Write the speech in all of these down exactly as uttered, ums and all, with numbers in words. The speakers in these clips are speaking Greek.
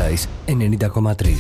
Paradise ενενήντα κόμμα τρία.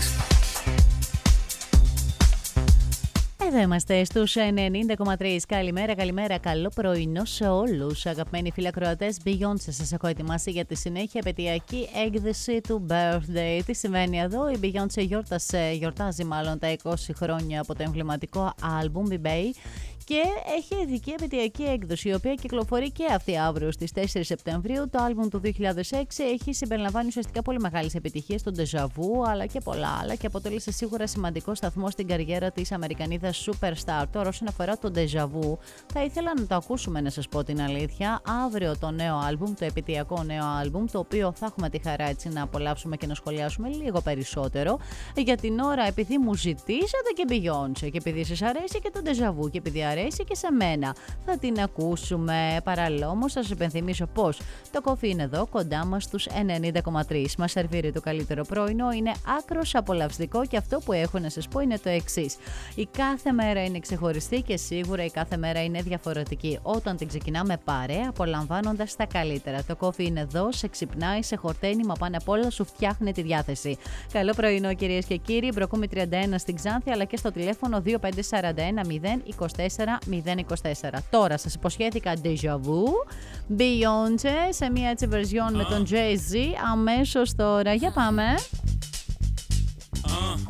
Εδώ είμαστε στους ενενήντα κόμμα τρία. Καλημέρα, καλημέρα, καλό πρωινό σε όλους. Αγαπημένοι φίλοι ακροατές, Beyoncé σας έχω ετοιμάσει για τη συνέχεια επαιτειακή έκδοση του birthday. Τι συμβαίνει εδώ? Η Beyoncé γιόρτασε, γιορτάζει μάλλον τα είκοσι χρόνια από το εμβληματικό άλμπουμ Be-Be και έχει ειδική επαιτειακή έκδοση, η οποία κυκλοφορεί και αυτή αύριο στις τέσσερις Σεπτεμβρίου. Το άλμπουμ του δύο χιλιάδες έξι έχει συμπεριλαμβάνει ουσιαστικά πολύ μεγάλες επιτυχίες, τον Deja Vu αλλά και πολλά άλλα, και αποτέλεσε σίγουρα σημαντικό σταθμό στην καριέρα της Αμερικανίδας superstar. Τώρα, όσον αφορά τον Deja Vu, θα ήθελα να το ακούσουμε, να σας πω την αλήθεια. Αύριο το νέο άλμπουμ, το επαιτειακό νέο άλμπουμ, το οποίο θα έχουμε τη χαρά έτσι να απολαύσουμε και να σχολιάσουμε λίγο περισσότερο. Για την ώρα, επειδή μου ζητήσατε και Beyoncé, και επειδή σας αρέσει και το Deja Vu, και επειδή αρέσει και σε μένα, θα την ακούσουμε. Παράλληλα όμως, θα σας υπενθυμίσω πως το κοφί είναι εδώ κοντά μας στους ενενήντα κόμμα τρία. Μας σερβίρει το καλύτερο πρωινό, είναι άκρος απολαυστικό, και αυτό που έχω να σας πω είναι το εξής: η κάθε μέρα είναι ξεχωριστή και σίγουρα η κάθε μέρα είναι διαφορετική όταν την ξεκινάμε παρέα, απολαμβάνοντας τα καλύτερα. Το κοφί είναι εδώ, σε ξυπνάει, σε χορταίνει, μα πάνω απ' όλα σου φτιάχνει τη διάθεση. Καλό πρωινό, κυρίες και κύριοι. Μπροκούμη τριάντα ένα στην Ξάνθη, αλλά και στο τηλέφωνο δύο πέντε τέσσερα ένα μηδέν είκοσι τέσσερα μηδέν είκοσι τέσσερα. Τώρα σας υποσχέθηκα Deja Vu, Beyoncé σε μια έτσι version με τον Jay-Z αμέσως τώρα. Για πάμε. Uh.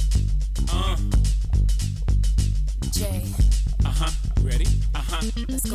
Uh. Jay. Uh-huh. Ready? Uh-huh. Let's go